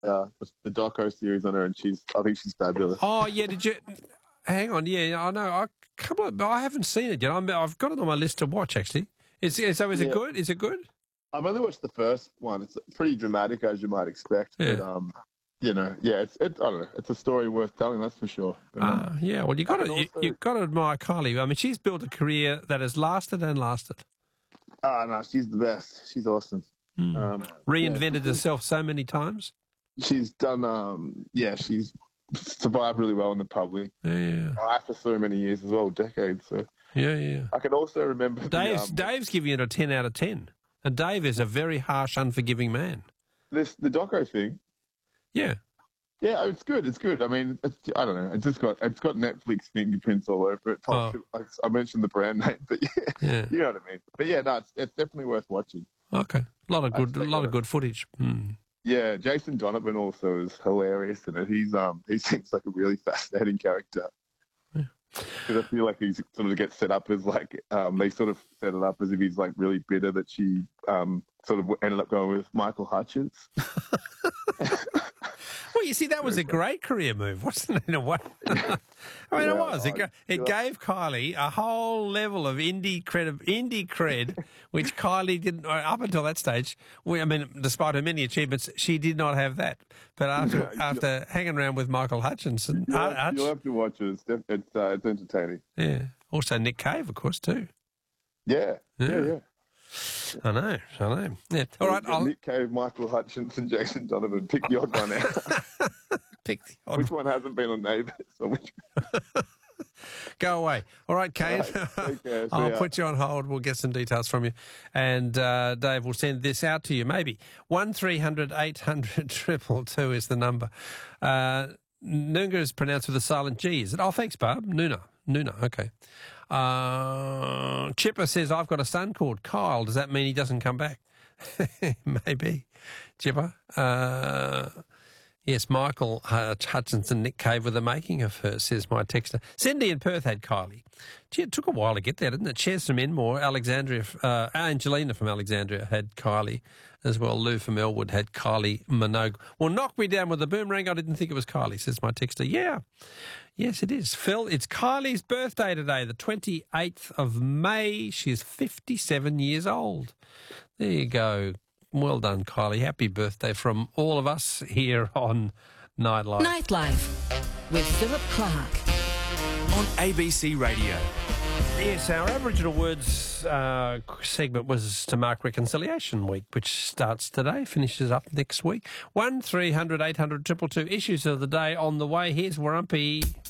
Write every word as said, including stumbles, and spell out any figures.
uh, the doco series on her, and she's I think she's fabulous. Oh yeah, did you? Hang on, yeah, I know. I come on, but I haven't seen it yet. I'm, I've got it on my list to watch. Actually, is so is it Yeah. good? Is it good? I've only watched the first one. It's pretty dramatic, as you might expect. Yeah. But um, you know, yeah, it's it, I don't know. It's a story worth telling, that's for sure. But, um, Ah, yeah. Well, you got I to can you, also- you got to admire Kylie. I mean, she's built a career that has lasted and lasted. ah, no, she's the best. She's awesome. Mm. Um, Reinvented yeah, herself so many times. She's done. Um, yeah, she's survived really well in the public. Yeah, After so many years as well, decades. So yeah, yeah. I can also remember Dave's the, um, Dave's giving it a ten out of ten, and Dave is a very harsh, unforgiving man. this the doco thing. Yeah. Yeah, it's good. It's good. I mean, it's, I don't know. It's just got it's got Netflix fingerprints all over it. Oh. I, I mentioned the brand name, but yeah, Yeah. you know what I mean. But yeah, no, it's, it's definitely worth watching. Okay. A lot of good, I'd a say lot of that. good footage. Mm. Yeah, Jason Donovan also is hilarious in it. He's um he seems like a really fascinating character. Yeah. Because I feel like he sort of gets set up as like um they sort of set it up as if he's like really bitter that she um sort of ended up going with Michael Hutchins. Well, you see, that was a great career move, wasn't it? In a way, I mean, Yeah, it was. It, I- ga- it yeah. gave Kylie a whole level of indie cred, indie cred, which Kylie didn't up until that stage. We, I mean, despite her many achievements, she did not have that. But after Yeah, after hanging around with Michael Hutchinson, You'll, uh, have, Hutch, you'll have to watch it. It's def- it's, uh, it's entertaining. yeah, also Nick Cave, of course, too. Yeah, yeah, Yeah. yeah. I know, I know. Yeah, all right, I'll Nick Cave, Michael Hutchins, and Jason Donovan. Pick the odd one out. pick the odd Which one hasn't been on Neighbours? Or which... Go away. All right, Kane. All right, take care. See I'll ya. put you on hold. We'll get some details from you. And uh, Dave will send this out to you, maybe. one three hundred eight hundred two two two is the number. Uh, Noongar is pronounced with a silent G, is it? Oh, thanks, Barb. Noona. Noona, okay. Uh, Chipper says, I've got a son called Kyle. Does that mean he doesn't come back? Maybe. Chipper. Uh... Yes, Michael uh, Hutchinson, Nick Cave were the making of her, says my texter. Cindy in Perth had Kylie. Gee, it took a while to get there, didn't it? Shares from Enmore, Alexandria, uh, Angelina from Alexandria had Kylie as well. Lou from Elwood had Kylie Minogue. Well, knock me down with a boomerang. I didn't think it was Kylie, says my texter. Yeah, yes, it is. Phil, it's Kylie's birthday today, the twenty-eighth of May. She's fifty-seven years old. There you go. Well done, Kylie. Happy birthday from all of us here on Nightlife. Nightlife with Philip Clark. On A B C Radio. Yes, our Aboriginal Words uh, segment was to mark Reconciliation Week, which starts today, finishes up next week. one three hundred eight hundred two two two. Issues of the day on the way. Here's Warumpi.